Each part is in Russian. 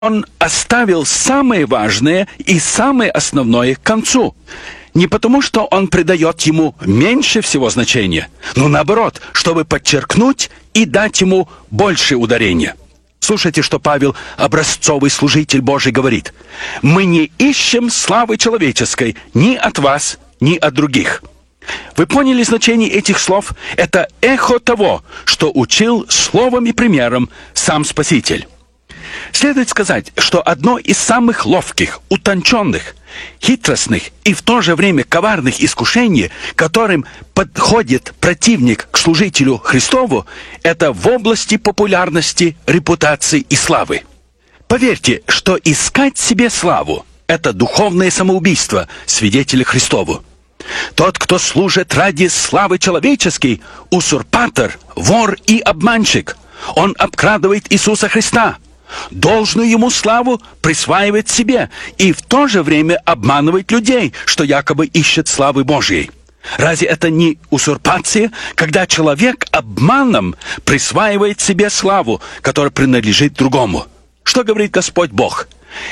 Он оставил самое важное и самое основное к концу. Не потому, что он придает ему меньше всего значения, но наоборот, чтобы подчеркнуть и дать ему больше ударения. Слушайте, что Павел, образцовый служитель Божий, говорит. «Мы не ищем славы человеческой ни от вас, ни от других». Вы поняли значение этих слов? Это эхо того, что учил словом и примером сам Спаситель. Следует сказать, что одно из самых ловких, утонченных, хитростных и в то же время коварных искушений, которым подходит противник к служителю Христову, это в области популярности, репутации и славы. Поверьте, что искать себе славу – это духовное самоубийство свидетеля Христову. Тот, кто служит ради славы человеческой, узурпатор, вор и обманщик. Он обкрадывает Иисуса Христа. Должную ему славу присваивает себе и в то же время обманывает людей, что якобы ищет славы Божьей. Разве это не узурпация, когда человек обманом присваивает себе славу, которая принадлежит другому? Что говорит Господь Бог?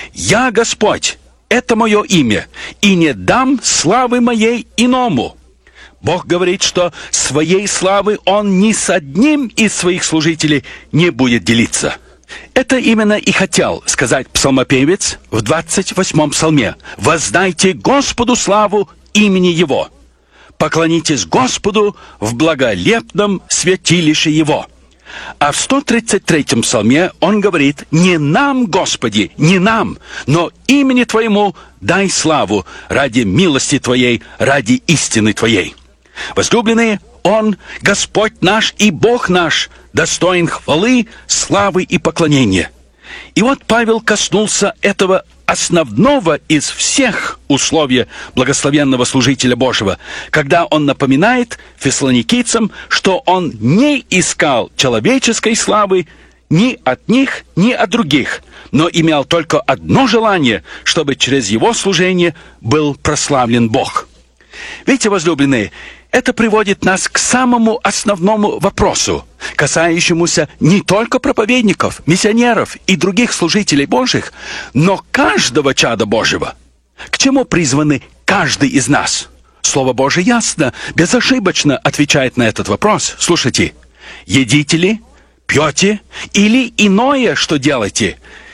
«Я Господь, это мое имя, и не дам славы моей иному». Бог говорит, что своей славы Он ни с одним из своих служителей не будет делиться. Это именно и хотел сказать псалмопевец в 28-м псалме. «Воздайте Господу славу имени Его! Поклонитесь Господу в благолепном святилище Его!» А в 133-м псалме он говорит: «Не нам, Господи, не нам, но имени Твоему дай славу ради милости Твоей, ради истины Твоей». Возлюбленные, Он, Господь наш и Бог наш, достоин хвалы, славы и поклонения. И вот Павел коснулся этого основного из всех условий благословенного служителя Божьего, когда он напоминает фессалоникийцам, что он не искал человеческой славы ни от них, ни от других, но имел только одно желание, чтобы через его служение был прославлен Бог. Видите, возлюбленные, это приводит нас к самому основному вопросу, касающемуся не только проповедников, миссионеров и других служителей Божьих, но каждого чада Божьего. К чему призваны каждый из нас? Слово Божие ясно, безошибочно отвечает на этот вопрос. Слушайте, едите ли, пьете или иное, что делаете?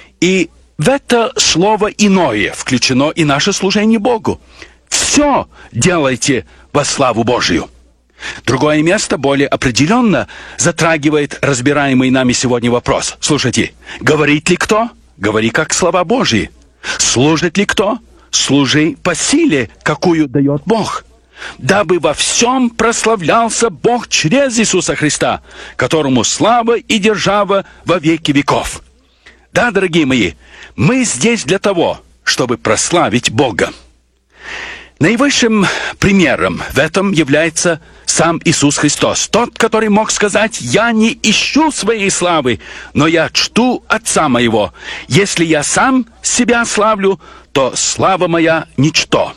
И в это слово «иное» включено и наше служение Богу. Все делайте во славу Божию. Другое место более определенно затрагивает разбираемый нами сегодня вопрос. Слушайте, говорит ли кто? Говори как слова Божьи. Служит ли кто? Служи по силе, какую дает Бог. Дабы во всем прославлялся Бог через Иисуса Христа, которому слава и держава во веки веков. Да, дорогие мои, мы здесь для того, чтобы прославить Бога. Наивысшим примером в этом является сам Иисус Христос, тот, который мог сказать: «Я не ищу своей славы, но я чту Отца моего. Если я сам себя славлю, то слава моя ничто».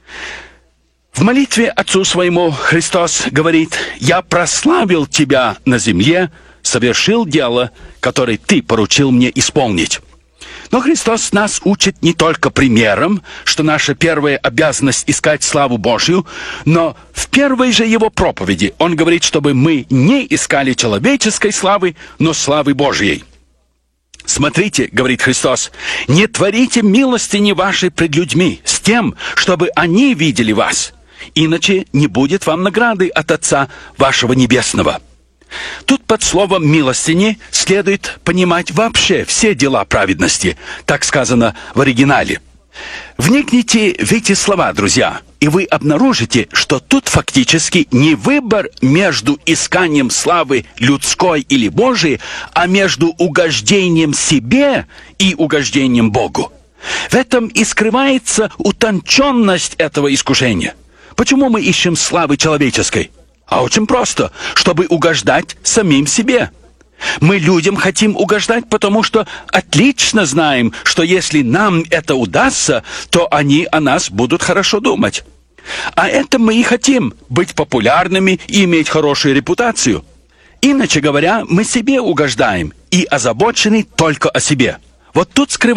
В молитве Отцу своему Христос говорит: «Я прославил Тебя на земле, совершил дело, которое Ты поручил мне исполнить». Но Христос нас учит не только примером, что наша первая обязанность искать славу Божью, но в первой же Его проповеди Он говорит, чтобы мы не искали человеческой славы, но славы Божьей. «Смотрите, — говорит Христос, — не творите милостини вашей пред людьми с тем, чтобы они видели вас, иначе не будет вам награды от Отца вашего Небесного». Тут под словом «милостини» следует понимать вообще все дела праведности, так сказано в оригинале. Вникните в эти слова, друзья, и вы обнаружите, что тут фактически не выбор между исканием славы людской или Божией, а между угождением себе и угождением Богу. В этом и скрывается утонченность этого искушения. Почему мы ищем славы человеческой? А очень просто, чтобы угождать самим себе. Мы людям хотим угождать, потому что отлично знаем, что если нам это удастся, то они о нас будут хорошо думать. А это мы и хотим – быть популярными и иметь хорошую репутацию. Иначе говоря, мы себе угождаем и озабочены только о себе. Вот тут скрывается